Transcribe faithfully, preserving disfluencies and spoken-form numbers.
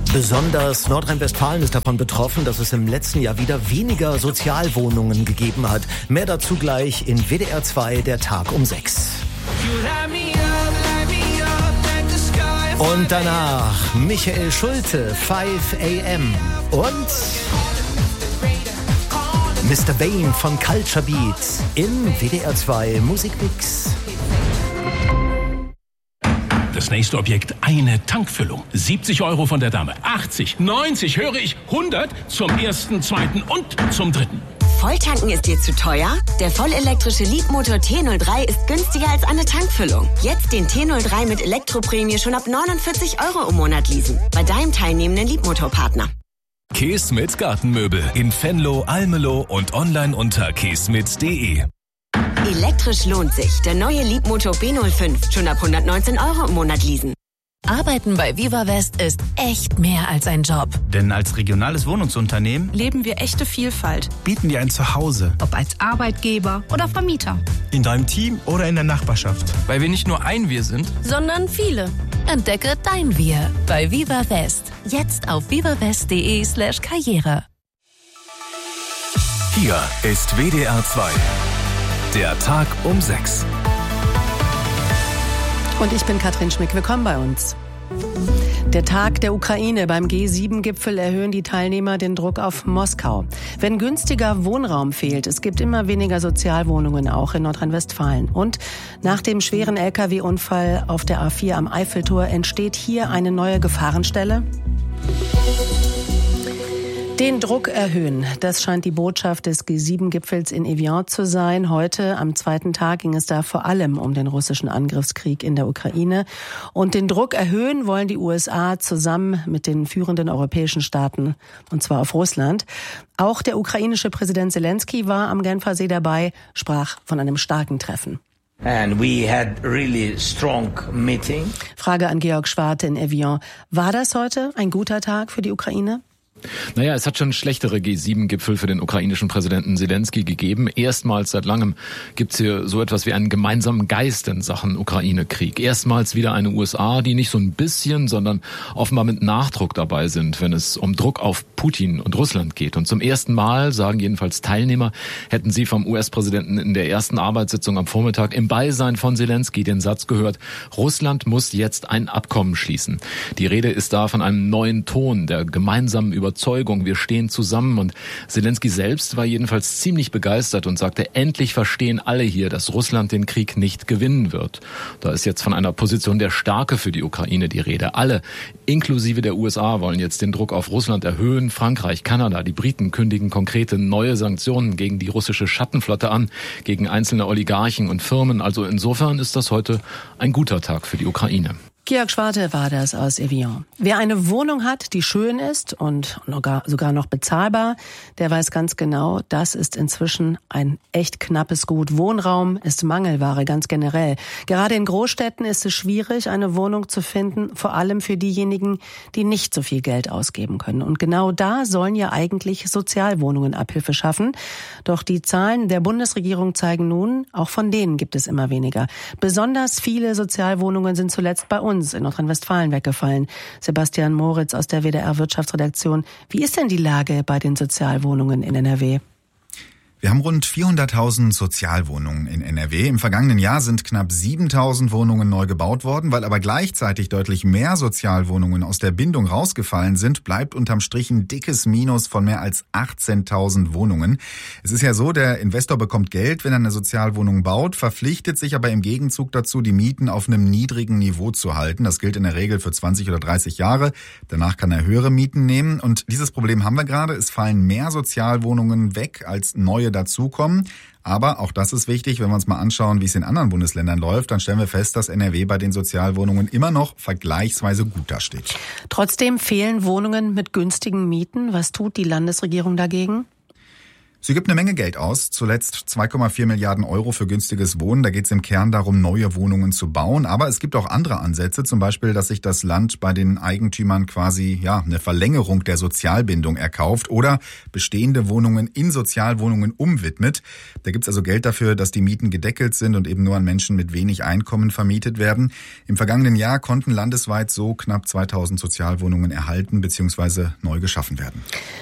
Besonders Nordrhein-Westfalen ist davon betroffen, dass es im letzten Jahr wieder weniger Sozialwohnungen gegeben hat. Mehr dazu gleich in W D R zwei, der Tag um sechs. Und danach Michael Schulte, five a m und Mister Bane von Culture Beat im W D R zwei Musikmix. Das nächste Objekt, eine Tankfüllung. siebzig Euro von der Dame, achtzig, neunzig, höre ich, hundert zum ersten, zweiten und zum dritten. Volltanken ist dir zu teuer? Der vollelektrische Leapmotor T null drei ist günstiger als eine Tankfüllung. Jetzt den T null drei mit Elektroprämie schon ab neunundvierzig Euro im Monat leasen. Bei deinem teilnehmenden Leapmotor-Partner. Keesmit Gartenmöbel in Venlo, Almelo und online unter keesmit punkt de. Elektrisch lohnt sich. Der neue Leapmotor B null fünf. Schon ab hundertneunzehn Euro im Monat leasen. Arbeiten bei Viva West ist echt mehr als ein Job. Denn als regionales Wohnungsunternehmen leben wir echte Vielfalt. Bieten wir ein Zuhause. Ob als Arbeitgeber oder Vermieter. In deinem Team oder in der Nachbarschaft. Weil wir nicht nur ein Wir sind, sondern viele. Entdecke dein Wir bei Viva West. Jetzt auf vivawest punkt de slash karriere. Hier ist W D R zwei. Der Tag um sechs. Und ich bin Katrin Schmick. Willkommen bei uns. Der Tag der Ukraine. Beim G sieben Gipfel erhöhen die Teilnehmer den Druck auf Moskau. Wenn günstiger Wohnraum fehlt, es gibt immer weniger Sozialwohnungen, auch in Nordrhein-Westfalen. Und nach dem schweren L K W-Unfall auf der A vier am Eiffeltor entsteht hier eine neue Gefahrenstelle. Den Druck erhöhen, das scheint die Botschaft des G sieben Gipfels in Evian zu sein. Heute, am zweiten Tag, ging es da vor allem um den russischen Angriffskrieg in der Ukraine. Und den Druck erhöhen wollen die U S A zusammen mit den führenden europäischen Staaten, und zwar auf Russland. Auch der ukrainische Präsident Zelensky war am Genfersee dabei, sprach von einem starken Treffen. And we had really strong meeting. Frage an Georg Schwarte in Evian. War das heute ein guter Tag für die Ukraine? Naja, es hat schon schlechtere G sieben Gipfel für den ukrainischen Präsidenten Zelensky gegeben. Erstmals seit langem gibt's hier so etwas wie einen gemeinsamen Geist in Sachen Ukraine-Krieg. Erstmals wieder eine U S A, die nicht so ein bisschen, sondern offenbar mit Nachdruck dabei sind, wenn es um Druck auf Putin und Russland geht. Und zum ersten Mal, sagen jedenfalls Teilnehmer, hätten sie vom U S-Präsidenten in der ersten Arbeitssitzung am Vormittag im Beisein von Zelensky den Satz gehört: Russland muss jetzt ein Abkommen schließen. Die Rede ist da von einem neuen Ton der gemeinsamen Überzeugung. Überzeugung, wir stehen zusammen. Und Zelensky selbst war jedenfalls ziemlich begeistert und sagte, endlich verstehen alle hier, dass Russland den Krieg nicht gewinnen wird. Da ist jetzt von einer Position der Stärke für die Ukraine die Rede. Alle, inklusive der U S A, wollen jetzt den Druck auf Russland erhöhen. Frankreich, Kanada, die Briten kündigen konkrete neue Sanktionen gegen die russische Schattenflotte an, gegen einzelne Oligarchen und Firmen. Also insofern ist das heute ein guter Tag für die Ukraine. Georg Schwarte war das aus Evian. Wer eine Wohnung hat, die schön ist und sogar noch bezahlbar, der weiß ganz genau, das ist inzwischen ein echt knappes Gut. Wohnraum ist Mangelware ganz generell. Gerade in Großstädten ist es schwierig, eine Wohnung zu finden, vor allem für diejenigen, die nicht so viel Geld ausgeben können. Und genau da sollen ja eigentlich Sozialwohnungen Abhilfe schaffen. Doch die Zahlen der Bundesregierung zeigen nun, auch von denen gibt es immer weniger. Besonders viele Sozialwohnungen sind zuletzt bei uns in Nordrhein-Westfalen weggefallen. Sebastian Moritz aus der W D R Wirtschaftsredaktion. Wie ist denn die Lage bei den Sozialwohnungen in N R W? Wir haben rund vierhunderttausend Sozialwohnungen in N R W. Im vergangenen Jahr sind knapp siebentausend Wohnungen neu gebaut worden. Weil aber gleichzeitig deutlich mehr Sozialwohnungen aus der Bindung rausgefallen sind, bleibt unterm Strich ein dickes Minus von mehr als achtzehntausend Wohnungen. Es ist ja so, der Investor bekommt Geld, wenn er eine Sozialwohnung baut, verpflichtet sich aber im Gegenzug dazu, die Mieten auf einem niedrigen Niveau zu halten. Das gilt in der Regel für zwanzig oder dreißig Jahre. Danach kann er höhere Mieten nehmen. Und dieses Problem haben wir gerade. Es fallen mehr Sozialwohnungen weg, als neue dazukommen. Aber auch das ist wichtig, wenn wir uns mal anschauen, wie es in anderen Bundesländern läuft, dann stellen wir fest, dass N R W bei den Sozialwohnungen immer noch vergleichsweise gut dasteht. Trotzdem fehlen Wohnungen mit günstigen Mieten. Was tut die Landesregierung dagegen? Sie gibt eine Menge Geld aus, zuletzt zwei Komma vier Milliarden Euro für günstiges Wohnen. Da geht es im Kern darum, neue Wohnungen zu bauen. Aber es gibt auch andere Ansätze, zum Beispiel, dass sich das Land bei den Eigentümern quasi ja eine Verlängerung der Sozialbindung erkauft oder bestehende Wohnungen in Sozialwohnungen umwidmet. Da gibt es also Geld dafür, dass die Mieten gedeckelt sind und eben nur an Menschen mit wenig Einkommen vermietet werden. Im vergangenen Jahr konnten landesweit so knapp zweitausend Sozialwohnungen erhalten bzw. neu geschaffen werden.